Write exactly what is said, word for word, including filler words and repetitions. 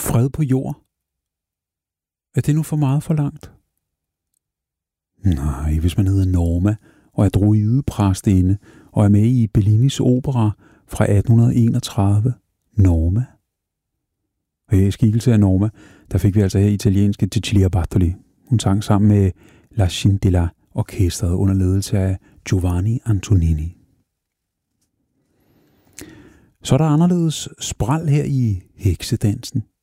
Fred på jord. Er det nu for meget forlangt? Nej, hvis man hedder Norma og er druidepræstinde og er med i Bellinis opera fra atten enogtredive. Norma. Og her i skikkelse af Norma, der fik vi altså her italienske Cecilia Bartoli. Hun sang sammen med La Scintilla orkestret under ledelse af Giovanni Antonini. Så er der anderledes spral her i heksedansen.